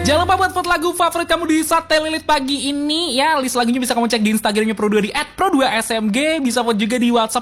Jangan lupa buat vote lagu favorit kamu di Satelit pagi ini ya. List lagunya bisa kamu cek di Instagramnya Pro2 di @pro2smg. Bisa vote juga di WhatsApp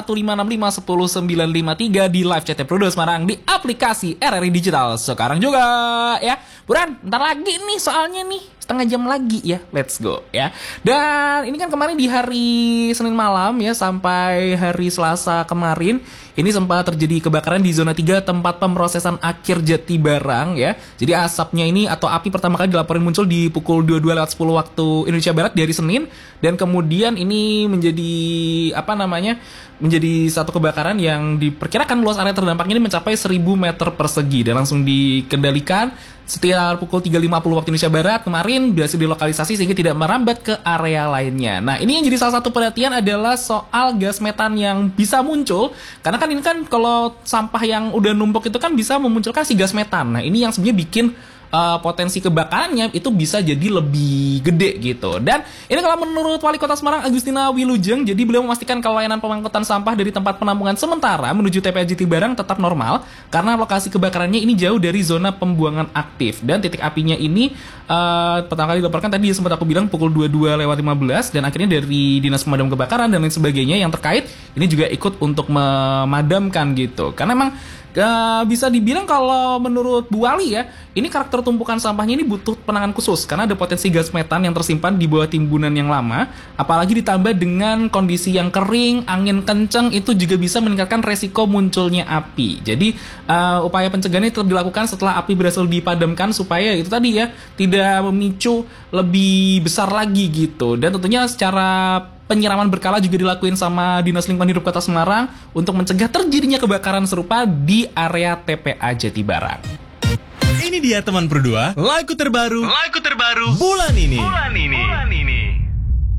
081565110953 di live chatnya Pro2 Semarang di aplikasi RRI Digital sekarang juga ya. Buran, ntar lagi nih soalnya nih setengah jam lagi ya, let's go ya. Dan ini kan kemarin di hari Senin malam ya sampai hari Selasa kemarin ini sempat terjadi kebakaran di zona 3 tempat pemrosesan akhir Jatibarang ya. Jadi asapnya ini atau api pertama kali dilaporin muncul di pukul 22.10 waktu Indonesia Barat di hari Senin, dan kemudian ini menjadi menjadi satu kebakaran yang diperkirakan luas area terdampaknya ini mencapai 1000 meter persegi dan langsung dikendalikan sekitar pukul 3.50 waktu Indonesia Barat kemarin, berhasil dilokalisasi sehingga tidak merambat ke area lainnya. Nah, ini yang jadi salah satu perhatian adalah soal gas metan yang bisa muncul, karena kan ini kan kalau sampah yang udah numpuk itu kan bisa memunculkan si gas metan. Nah, ini yang sebenarnya bikin potensi kebakarannya itu bisa jadi lebih gede gitu. Dan ini kalau menurut Wali Kota Semarang Agustina Wilujeng, jadi beliau memastikan kalau layanan pengangkutan sampah dari tempat penampungan sementara menuju TPA Jatibarang tetap normal karena lokasi kebakarannya ini jauh dari zona pembuangan aktif, dan titik apinya ini pertama kali dilaporkan tadi sempat aku bilang pukul 22.15, dan akhirnya dari Dinas Pemadam Kebakaran dan lain sebagainya yang terkait ini juga ikut untuk memadamkan gitu. Karena memang bisa dibilang kalau menurut Bu Wali ya, ini karakter tumpukan sampahnya ini butuh penanganan khusus karena ada potensi gas metan yang tersimpan di bawah timbunan yang lama, apalagi ditambah dengan kondisi yang kering, angin kencang, itu juga bisa meningkatkan resiko munculnya api. Jadi upaya pencegahan ini tetap dilakukan setelah api berhasil dipadamkan supaya itu tadi ya tidak memicu lebih besar lagi gitu. Dan tentunya secara penyiraman berkala juga dilakuin sama Dinas Lingkungan Hidup Kota Semarang untuk mencegah terjadinya kebakaran serupa di area TPA Jatibarang. Ini dia teman Pro2, lagu terbaru bulan ini.